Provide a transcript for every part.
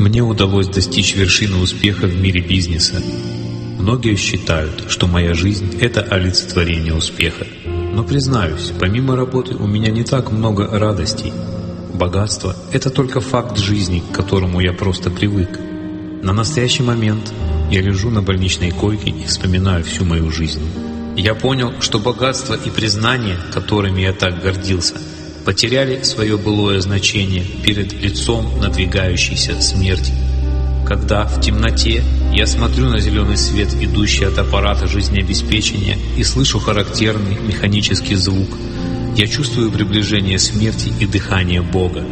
Мне удалось достичь вершины успеха в мире бизнеса. Многие считают, что моя жизнь – это олицетворение успеха. Но признаюсь, помимо работы у меня не так много радостей. Богатство – это только факт жизни, к которому я просто привык. На настоящий момент я лежу на больничной койке и вспоминаю всю мою жизнь. Я понял, что богатство и признание, которыми я так гордился, потеряли свое былое значение перед лицом надвигающейся смерти. Когда в темноте я смотрю на зеленый свет, идущий от аппарата жизнеобеспечения, и слышу характерный механический звук, я чувствую приближение смерти и дыхание Бога.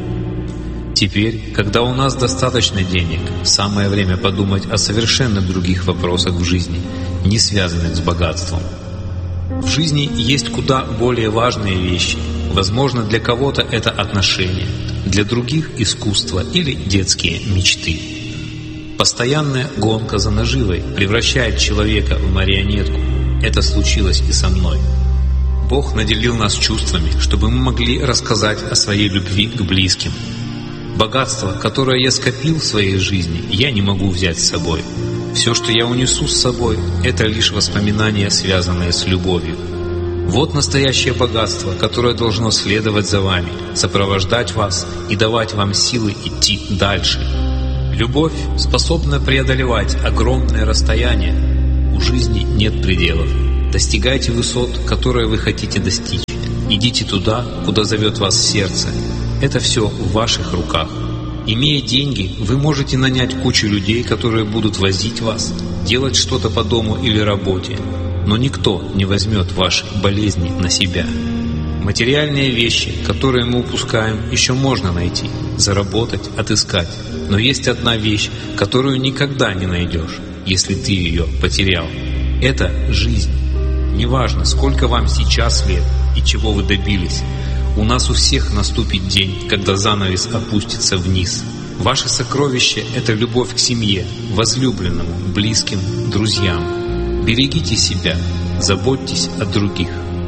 Теперь, когда у нас достаточно денег, самое время подумать о совершенно других вопросах в жизни, не связанных с богатством. В жизни есть куда более важные вещи. Возможно, для кого-то это отношения, для других – искусство или детские мечты. Постоянная гонка за наживой превращает человека в марионетку. Это случилось и со мной. Бог наделил нас чувствами, чтобы мы могли рассказать о своей любви к близким. Богатство, которое я скопил в своей жизни, я не могу взять с собой. Все, что я унесу с собой, это лишь воспоминания, связанные с любовью. Вот настоящее богатство, которое должно следовать за вами, сопровождать вас и давать вам силы идти дальше. Любовь способна преодолевать огромное расстояние. У жизни нет пределов. Достигайте высот, которые вы хотите достичь. Идите туда, куда зовет вас сердце. Это все в ваших руках. Имея деньги, вы можете нанять кучу людей, которые будут возить вас, делать что-то по дому или работе. Но никто не возьмет ваши болезни на себя. Материальные вещи, которые мы упускаем, еще можно найти, заработать, отыскать. Но есть одна вещь, которую никогда не найдешь, если ты ее потерял. Это жизнь. Неважно, сколько вам сейчас лет и чего вы добились. У нас у всех наступит день, когда занавес опустится вниз. Ваше сокровище – это любовь к семье, возлюбленному, близким, друзьям. Берегите себя, заботьтесь о других.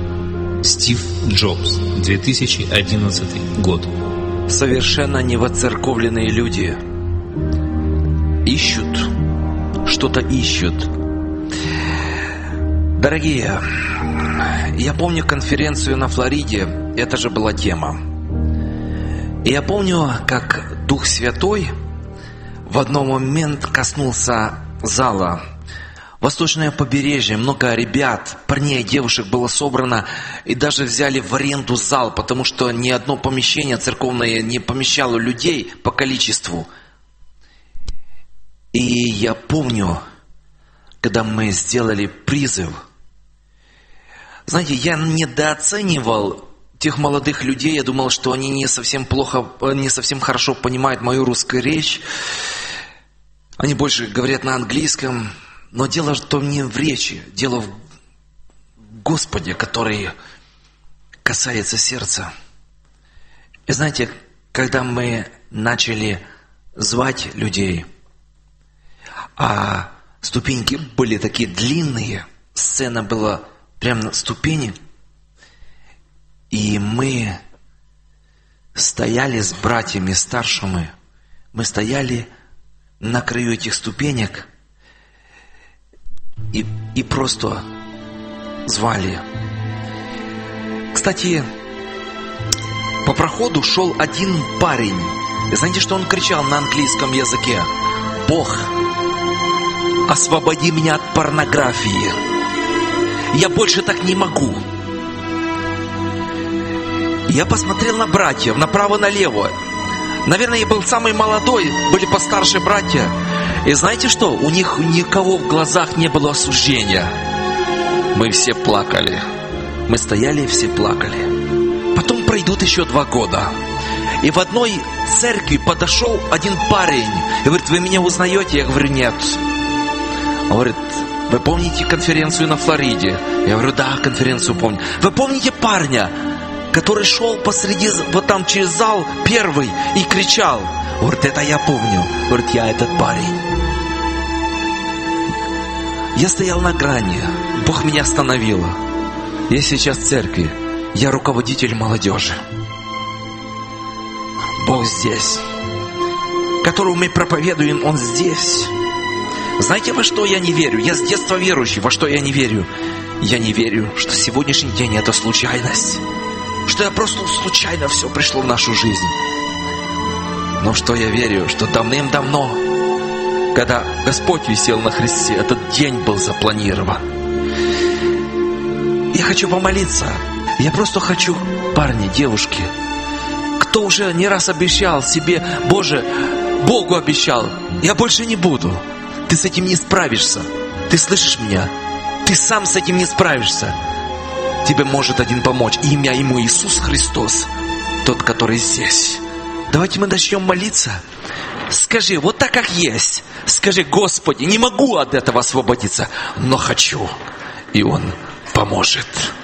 Стив Джобс, 2011 год. Совершенно невоцерковленные люди ищут, что-то ищут. Дорогие, я помню конференцию на Флориде, это же была тема. И я помню, как Дух Святой в один момент коснулся зала. Восточное побережье, много ребят, парней, девушек было собрано, и даже взяли в аренду зал, потому что ни одно помещение церковное не помещало людей по количеству. И я помню, когда мы сделали призыв, знаете, я недооценивал тех молодых людей, я думал, что они не совсем хорошо понимают мою русскую речь, они больше говорят на английском. Но дело что не в речи, дело в Господе, который касается сердца. И знаете, когда мы начали звать людей, а ступеньки были такие длинные, сцена была прямо на ступени, и мы стояли с братьями старшими, мы стояли на краю этих ступенек, и просто звали. Кстати, по проходу шел один парень. И знаете, что он кричал на английском языке? Бог, освободи меня от порнографии. Я больше так не могу. Я посмотрел на братьев, направо-налево. Наверное, я был самый молодой, были постарше братья. И знаете что? У них никого в глазах не было осуждения. Мы все плакали. Мы стояли и все плакали. Потом пройдут еще 2 года. И в одной церкви подошел один парень. И говорит, вы меня узнаете? Я говорю, нет. Он говорит, вы помните конференцию на Флориде? Я говорю, да, конференцию помню. Вы помните парня, который шел посреди, вот там через зал первый и кричал? Говорит, это я помню. Говорит, я этот парень. Я стоял на грани. Бог меня остановил. Я сейчас в церкви. Я руководитель молодежи. Бог здесь. которую мы проповедуем, Он здесь. Знаете, во что я не верю? Я с детства верующий. Во что я не верю? Я не верю, что сегодняшний день это случайность. Что я просто случайно все пришло в нашу жизнь. Но что я верю? Что давным-давно, когда Господь висел на кресте, этот день был запланирован. Я хочу помолиться. Я просто хочу, парни, девушки, кто уже не раз обещал себе, Боже, Богу обещал, я больше не буду. Ты с этим не справишься. Ты слышишь меня? Ты сам с этим не справишься. Тебе может один помочь. Имя Ему Иисус Христос, тот, который здесь. Давайте мы начнем молиться. Скажи, вот так как есть. Скажи, Господи, не могу от этого освободиться, но хочу. И Он поможет.